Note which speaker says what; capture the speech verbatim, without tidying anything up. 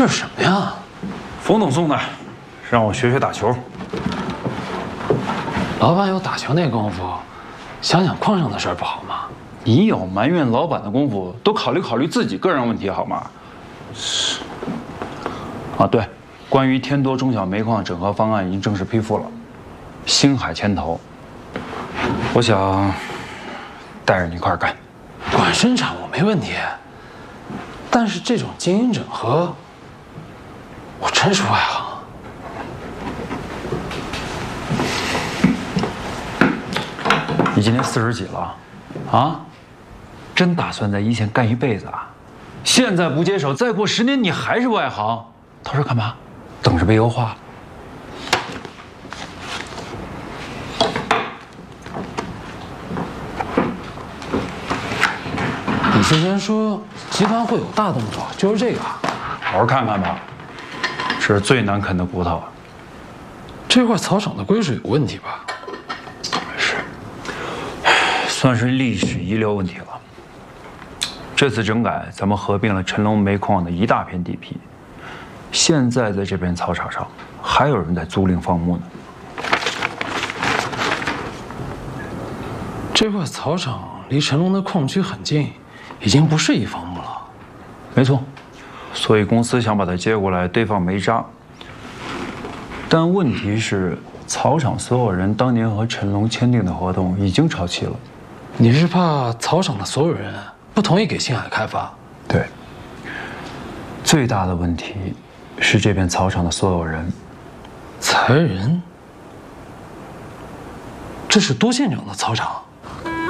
Speaker 1: 这是什么呀？
Speaker 2: 冯总送的，让我学学打球。
Speaker 1: 老板有打球那功夫，想想矿上的事儿不好吗？
Speaker 2: 你有埋怨老板的功夫，都考虑考虑自己个人问题好吗？是。啊，对，关于天多中小煤矿整合方案已经正式批复了，星海牵头，我想带着你一块儿干。
Speaker 1: 管生产我没问题，但是这种经营整合，我真是外行。
Speaker 2: 你今年四十几了，啊？真打算在一线干一辈子啊？现在不接手，再过十年你还是外行，到时候干嘛？等着被优化？
Speaker 1: 你之前说集团会有大动作，就是这个啊？
Speaker 2: 好好看看吧，这是最难啃的骨头。
Speaker 1: 这块草场的归属有问题吧？
Speaker 2: 是，算是历史遗留问题了。这次整改，咱们合并了辰龙煤矿的一大片地皮，现在在这片草场上还有人在租赁放牧呢。
Speaker 1: 这块草场离辰龙的矿区很近，已经不适宜放牧了。
Speaker 2: 没错，所以公司想把它接过来堆放煤渣。但问题是，草场所有人当年和辰龙签订的合同已经超期了。
Speaker 1: 你是怕草场的所有人不同意给星海开发？
Speaker 2: 对。最大的问题是这片草场的所有人
Speaker 1: 裁人？这是多县长的草场。